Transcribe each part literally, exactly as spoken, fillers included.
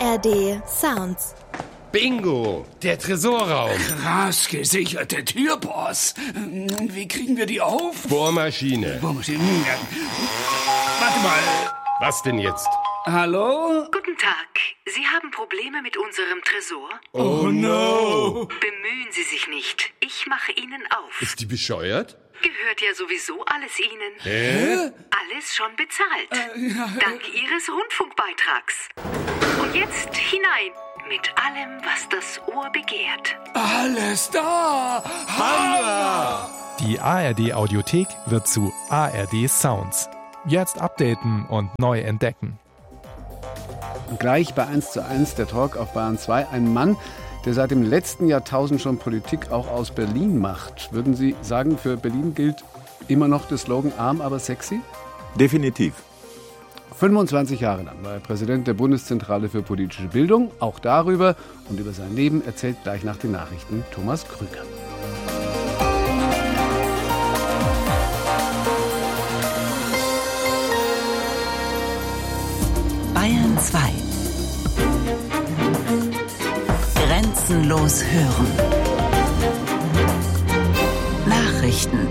R D Sounds. Bingo, der Tresorraum. Krass gesicherte Türboss. Wie kriegen wir die auf? Bohrmaschine. Bohrmaschine. Warte mal. Was denn jetzt? Hallo? Guten Tag. Sie haben Probleme mit unserem Tresor? Oh no. Bemühen Sie sich nicht. Ich mache Ihnen auf. Ist die bescheuert? Gehört ja sowieso alles Ihnen. Hä? Alles schon bezahlt. Äh, ja. Dank Ihres Rundfunkbeitrags. Und jetzt hinein mit allem, was das Ohr begehrt. Alles da. Hammer. Die A R D-Audiothek wird zu A R D Sounds. Jetzt updaten und neu entdecken. Und gleich bei eins zu eins der Talk auf Bayern zwei. Ein Mann, der seit dem letzten Jahrtausend schon Politik auch aus Berlin macht. Würden Sie sagen, für Berlin gilt immer noch der Slogan arm, aber sexy? Definitiv. fünfundzwanzig Jahre lang war er Präsident der Bundeszentrale für politische Bildung. Auch darüber und über sein Leben erzählt gleich nach den Nachrichten Thomas Krüger. Bayern zwei. Grenzenlos hören. Nachrichten.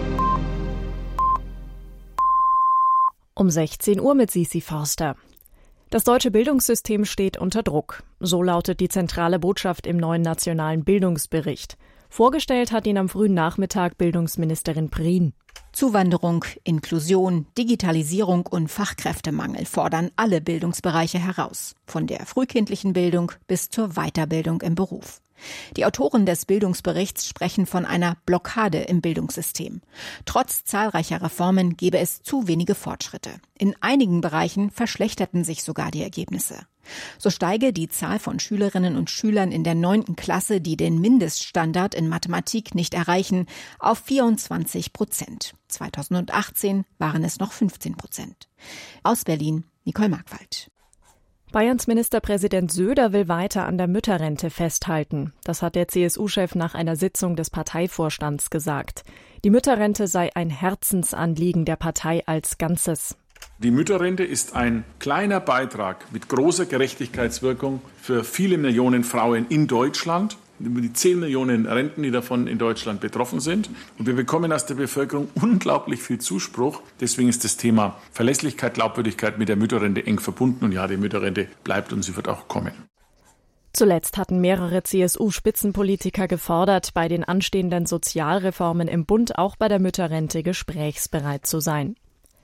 Um sechzehn Uhr mit Sisi Forster. Das deutsche Bildungssystem steht unter Druck. So lautet die zentrale Botschaft im neuen nationalen Bildungsbericht. Vorgestellt hat ihn am frühen Nachmittag Bildungsministerin Prien. Zuwanderung, Inklusion, Digitalisierung und Fachkräftemangel fordern alle Bildungsbereiche heraus. Von der frühkindlichen Bildung bis zur Weiterbildung im Beruf. Die Autoren des Bildungsberichts sprechen von einer Blockade im Bildungssystem. Trotz zahlreicher Reformen gebe es zu wenige Fortschritte. In einigen Bereichen verschlechterten sich sogar die Ergebnisse. So steige die Zahl von Schülerinnen und Schülern in der neunten Klasse, die den Mindeststandard in Mathematik nicht erreichen, auf vierundzwanzig Prozent. zweitausendachtzehn waren es noch fünfzehn Prozent. Aus Berlin, Nicole Markwald. Bayerns Ministerpräsident Söder will weiter an der Mütterrente festhalten. Das hat der C S U-Chef nach einer Sitzung des Parteivorstands gesagt. Die Mütterrente sei ein Herzensanliegen der Partei als Ganzes. Die Mütterrente ist ein kleiner Beitrag mit großer Gerechtigkeitswirkung für viele Millionen Frauen in Deutschland. Über die zehn Millionen Renten, die davon in Deutschland betroffen sind. Und wir bekommen aus der Bevölkerung unglaublich viel Zuspruch. Deswegen ist das Thema Verlässlichkeit, Glaubwürdigkeit mit der Mütterrente eng verbunden. Und ja, die Mütterrente bleibt und sie wird auch kommen. Zuletzt hatten mehrere C S U-Spitzenpolitiker gefordert, bei den anstehenden Sozialreformen im Bund auch bei der Mütterrente gesprächsbereit zu sein.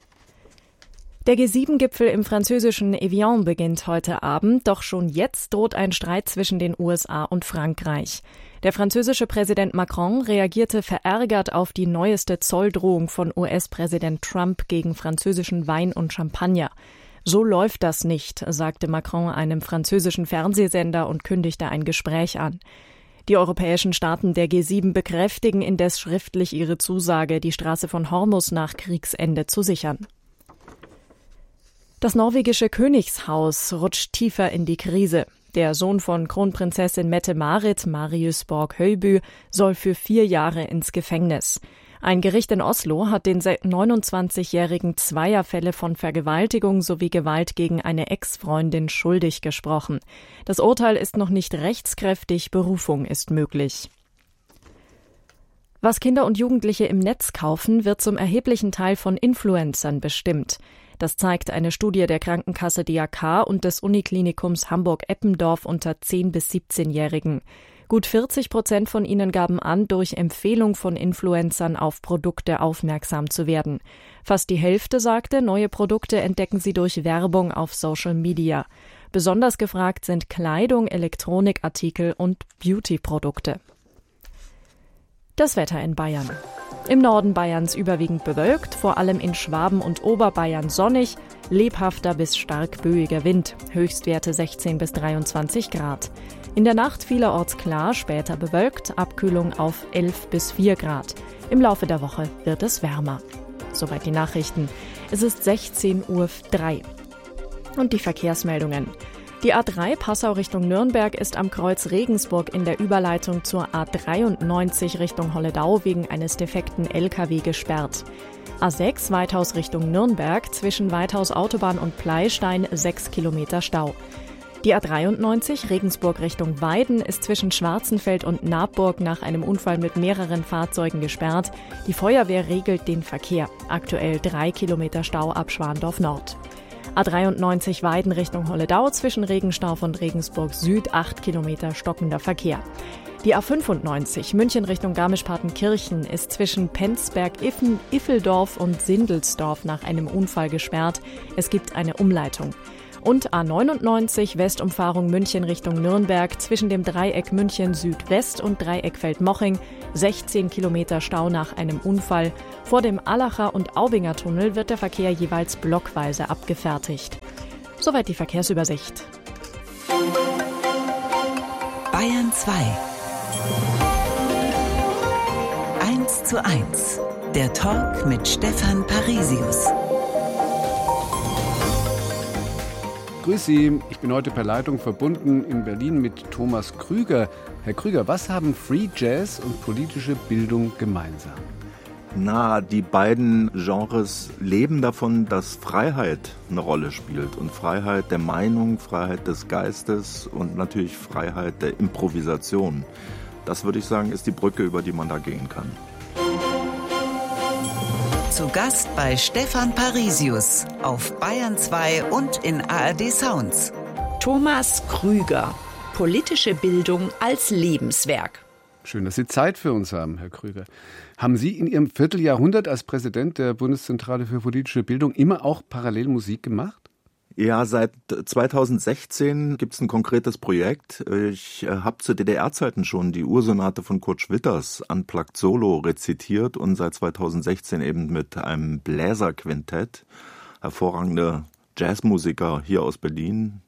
Der G sieben Gipfel im französischen Evian beginnt heute Abend, doch schon jetzt droht ein Streit zwischen den U S A und Frankreich. Der französische Präsident Macron reagierte verärgert auf die neueste Zolldrohung von U S-Präsident Trump gegen französischen Wein und Champagner. So läuft das nicht, sagte Macron einem französischen Fernsehsender und kündigte ein Gespräch an. Die europäischen Staaten der G sieben bekräftigen indes schriftlich ihre Zusage, die Straße von Hormuz nach Kriegsende zu sichern. Das norwegische Königshaus rutscht tiefer in die Krise. Der Sohn von Kronprinzessin Mette-Marit, Marius Borg-Høiby, soll für vier Jahre ins Gefängnis. Ein Gericht in Oslo hat den neunundzwanzigjährigen Zweierfälle von Vergewaltigung sowie Gewalt gegen eine Ex-Freundin schuldig gesprochen. Das Urteil ist noch nicht rechtskräftig, Berufung ist möglich. Was Kinder und Jugendliche im Netz kaufen, wird zum erheblichen Teil von Influencern bestimmt. Das zeigt eine Studie der Krankenkasse D R K und des Uniklinikums Hamburg-Eppendorf unter zehn- bis siebzehnjährigen. Gut vierzig Prozent von ihnen gaben an, durch Empfehlung von Influencern auf Produkte aufmerksam zu werden. Fast die Hälfte sagte, neue Produkte entdecken sie durch Werbung auf Social Media. Besonders gefragt sind Kleidung, Elektronikartikel und Beauty-Produkte. Das Wetter in Bayern. Im Norden Bayerns überwiegend bewölkt, vor allem in Schwaben und Oberbayern sonnig, lebhafter bis stark böiger Wind, Höchstwerte sechzehn bis dreiundzwanzig Grad. In der Nacht vielerorts klar, später bewölkt, Abkühlung auf elf bis vier Grad. Im Laufe der Woche wird es wärmer. Soweit die Nachrichten. Es ist sechzehn Uhr drei. Und die Verkehrsmeldungen. Die A drei Passau Richtung Nürnberg ist am Kreuz Regensburg in der Überleitung zur A dreiundneunzig Richtung Holledau wegen eines defekten L K W gesperrt. A sechs Weithaus Richtung Nürnberg zwischen Weithaus Autobahn und Pleistein sechs Kilometer Stau. Die A dreiundneunzig Regensburg Richtung Weiden ist zwischen Schwarzenfeld und Nabburg nach einem Unfall mit mehreren Fahrzeugen gesperrt. Die Feuerwehr regelt den Verkehr. Aktuell drei Kilometer Stau ab Schwandorf Nord. A dreiundneunzig Weiden Richtung Holledau zwischen Regenstauf und Regensburg Süd acht Kilometer stockender Verkehr. Die A fünfundneunzig München Richtung Garmisch-Partenkirchen ist zwischen Penzberg-Iffen, Iffeldorf und Sindelsdorf nach einem Unfall gesperrt. Es gibt eine Umleitung. Und A neunundneunzig Westumfahrung München Richtung Nürnberg zwischen dem Dreieck München Südwest und Dreieck Feldmoching sechzehn Kilometer Stau nach einem Unfall. Vor dem Allacher und Aubinger Tunnel wird der Verkehr jeweils blockweise abgefertigt. Soweit die Verkehrsübersicht. Bayern zwei. eins zu eins. Der Talk mit Stefan Parisius. Grüß Sie, ich bin heute per Leitung verbunden in Berlin mit Thomas Krüger. Herr Krüger, was haben Free Jazz und politische Bildung gemeinsam? Na, die beiden Genres leben davon, dass Freiheit eine Rolle spielt. Und Freiheit der Meinung, Freiheit des Geistes und natürlich Freiheit der Improvisation. Das würde ich sagen, ist die Brücke, über die man da gehen kann. Zu Gast bei Stefan Parisius auf Bayern zwei und in A R D Sounds. Thomas Krüger. Politische Bildung als Lebenswerk. Schön, dass Sie Zeit für uns haben, Herr Krüger. Haben Sie in Ihrem Vierteljahrhundert als Präsident der Bundeszentrale für politische Bildung immer auch parallel Musik gemacht? Ja, seit zweitausendsechzehn gibt es ein konkretes Projekt. Ich habe zu D D R-Zeiten schon die Ursonate von Kurt Schwitters unplugged solo rezitiert und seit zweitausendsechzehn eben mit einem Bläserquintett. Hervorragende Jazzmusiker hier aus Berlin.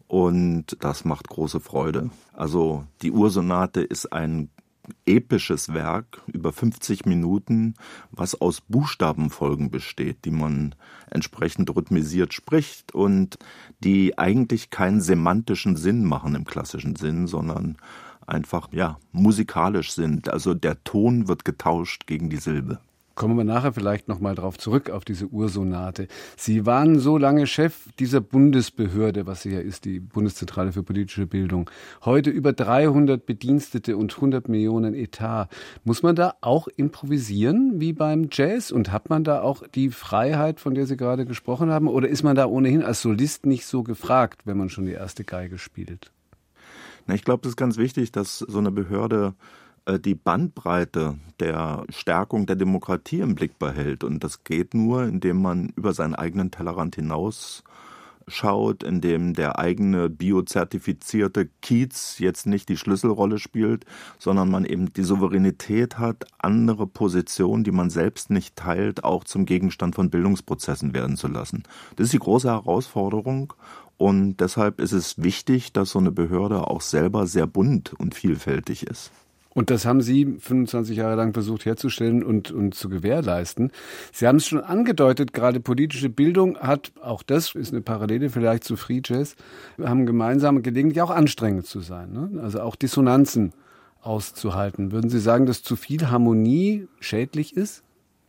Und das macht große Freude. Also die Ursonate ist ein episches Werk über fünfzig Minuten, was aus Buchstabenfolgen besteht, die man entsprechend rhythmisiert spricht und die eigentlich keinen semantischen Sinn machen im klassischen Sinn, sondern einfach ja musikalisch sind. Also der Ton wird getauscht gegen die Silbe. Kommen wir nachher vielleicht noch mal drauf zurück, auf diese Ursonate. Sie waren so lange Chef dieser Bundesbehörde, was sie ja ist, die Bundeszentrale für politische Bildung. Heute über dreihundert Bedienstete und hundert Millionen Etat. Muss man da auch improvisieren, wie beim Jazz? Und hat man da auch die Freiheit, von der Sie gerade gesprochen haben? Oder ist man da ohnehin als Solist nicht so gefragt, wenn man schon die erste Geige spielt? Na, ich glaube, das ist ganz wichtig, dass so eine Behörde die Bandbreite der Stärkung der Demokratie im Blick behält. Und das geht nur, indem man über seinen eigenen Tellerrand hinaus schaut, indem der eigene biozertifizierte Kiez jetzt nicht die Schlüsselrolle spielt, sondern man eben die Souveränität hat, andere Positionen, die man selbst nicht teilt, auch zum Gegenstand von Bildungsprozessen werden zu lassen. Das ist die große Herausforderung. Und deshalb ist es wichtig, dass so eine Behörde auch selber sehr bunt und vielfältig ist. Und das haben Sie fünfundzwanzig Jahre lang versucht herzustellen und, und zu gewährleisten. Sie haben es schon angedeutet, gerade politische Bildung hat, auch das ist eine Parallele vielleicht zu Free Jazz, haben gemeinsam gelegentlich auch anstrengend zu sein, ne? Also auch Dissonanzen auszuhalten. Würden Sie sagen, dass zu viel Harmonie schädlich ist?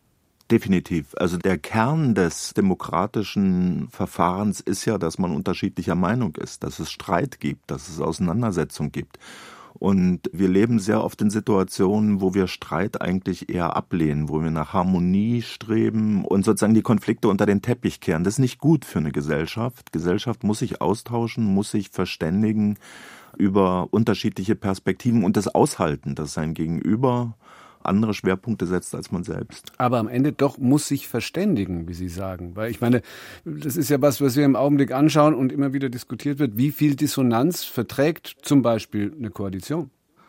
Definitiv. Also der Kern des demokratischen Verfahrens ist ja, dass man unterschiedlicher Meinung ist, dass es Streit gibt, dass es Auseinandersetzung gibt. Und wir leben sehr oft in Situationen, wo wir Streit eigentlich eher ablehnen, wo wir nach Harmonie streben und sozusagen die Konflikte unter den Teppich kehren. Das ist nicht gut für eine Gesellschaft. Gesellschaft muss sich austauschen, muss sich verständigen über unterschiedliche Perspektiven und das aushalten, dass sein Gegenüber andere Schwerpunkte setzt als man selbst. Aber am Ende doch muss sich verständigen, wie Sie sagen. Weil ich meine, das ist ja was, was wir im Augenblick anschauen und immer wieder diskutiert wird. Wie viel Dissonanz verträgt zum Beispiel eine Koalition?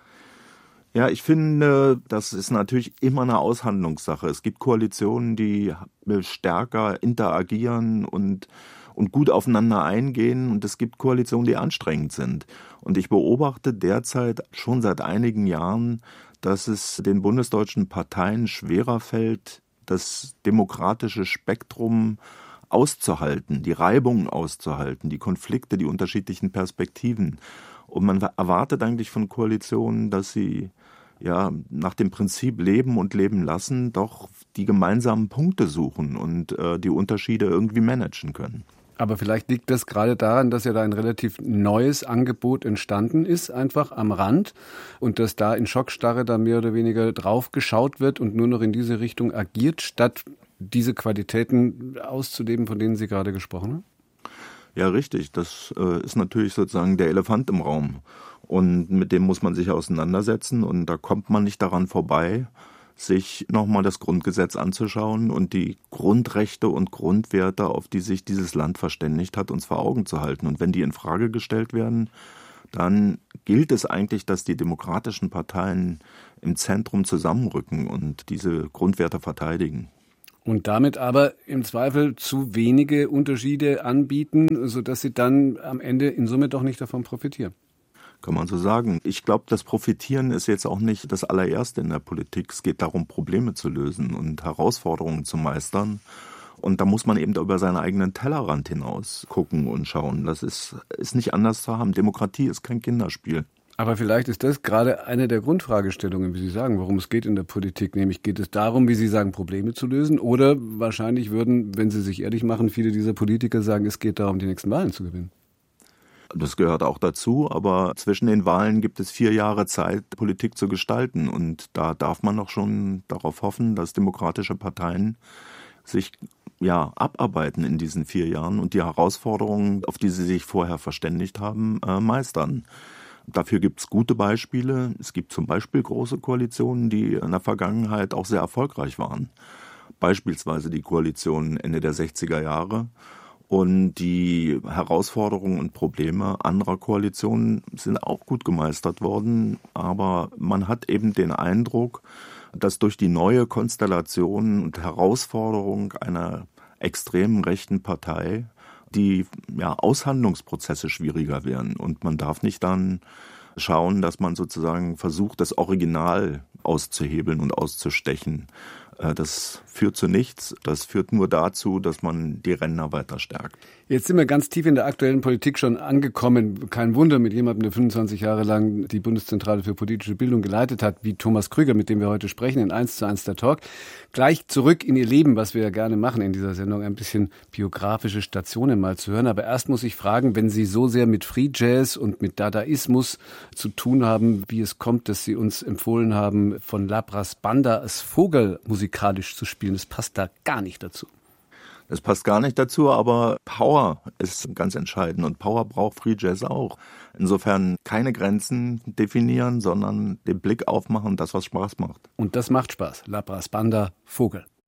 Ja, ich finde, das ist natürlich immer eine Aushandlungssache. Es gibt Koalitionen, die stärker interagieren und und gut aufeinander eingehen. Und es gibt Koalitionen, die anstrengend sind. Und ich beobachte derzeit schon seit einigen Jahren, dass es den bundesdeutschen Parteien schwerer fällt, das demokratische Spektrum auszuhalten, die Reibungen auszuhalten, die Konflikte, die unterschiedlichen Perspektiven. Und man erwartet eigentlich von Koalitionen, dass sie ja nach dem Prinzip Leben und Leben lassen, doch die gemeinsamen Punkte suchen und äh, die Unterschiede irgendwie managen können. Aber vielleicht liegt das gerade daran, dass ja da ein relativ neues Angebot entstanden ist, einfach am Rand, und dass da in Schockstarre da mehr oder weniger drauf geschaut wird und nur noch in diese Richtung agiert, statt diese Qualitäten auszuleben, von denen Sie gerade gesprochen haben? Ja, richtig. Das äh, ist natürlich sozusagen der Elefant im Raum. Und mit dem muss man sich auseinandersetzen. Und da kommt man nicht daran vorbei, sich nochmal das Grundgesetz anzuschauen und die Grundrechte und Grundwerte, auf die sich dieses Land verständigt hat, uns vor Augen zu halten. Und wenn die in Frage gestellt werden, dann gilt es eigentlich, dass die demokratischen Parteien im Zentrum zusammenrücken und diese Grundwerte verteidigen. Und damit aber im Zweifel zu wenige Unterschiede anbieten, sodass sie dann am Ende in Summe doch nicht davon profitieren. Kann man so sagen. Ich glaube, das Profitieren ist jetzt auch nicht das allererste in der Politik. Es geht darum, Probleme zu lösen und Herausforderungen zu meistern. Und da muss man eben über seinen eigenen Tellerrand hinaus gucken und schauen. Das ist, ist nicht anders zu haben. Demokratie ist kein Kinderspiel. Aber vielleicht ist das gerade eine der Grundfragestellungen, wie Sie sagen, worum es geht in der Politik. Nämlich geht es darum, wie Sie sagen, Probleme zu lösen. Oder wahrscheinlich würden, wenn Sie sich ehrlich machen, viele dieser Politiker sagen, es geht darum, die nächsten Wahlen zu gewinnen. Das gehört auch dazu, aber zwischen den Wahlen gibt es vier Jahre Zeit, Politik zu gestalten. Und da darf man doch schon darauf hoffen, dass demokratische Parteien sich ja abarbeiten in diesen vier Jahren und die Herausforderungen, auf die sie sich vorher verständigt haben, äh, meistern. Dafür gibt es gute Beispiele. Es gibt zum Beispiel große Koalitionen, die in der Vergangenheit auch sehr erfolgreich waren. Beispielsweise die Koalition Ende der sechziger Jahre. Und die Herausforderungen und Probleme anderer Koalitionen sind auch gut gemeistert worden. Aber man hat eben den Eindruck, dass durch die neue Konstellation und Herausforderung einer extremen rechten Partei die ja, Aushandlungsprozesse schwieriger werden. Und man darf nicht dann schauen, dass man sozusagen versucht, das Original auszuhebeln und auszustechen. Das führt zu nichts. Das führt nur dazu, dass man die Ränder weiter stärkt. Jetzt sind wir ganz tief in der aktuellen Politik schon angekommen. Kein Wunder mit jemandem, der fünfundzwanzig Jahre lang die Bundeszentrale für politische Bildung geleitet hat, wie Thomas Krüger, mit dem wir heute sprechen, in eins zu eins der Talk. Gleich zurück in Ihr Leben, was wir ja gerne machen in dieser Sendung, ein bisschen biografische Stationen mal zu hören. Aber erst muss ich fragen, wenn Sie so sehr mit Free Jazz und mit Dadaismus zu tun haben, wie es kommt, dass Sie uns empfohlen haben, von La Brass Banda als Vogel musikalisch zu spielen. Das passt da gar nicht dazu. Das passt gar nicht dazu, aber Power ist ganz entscheidend und Power braucht Free Jazz auch. Insofern keine Grenzen definieren, sondern den Blick aufmachen, das, was Spaß macht. Und das macht Spaß. La Brass Banda, Vogel.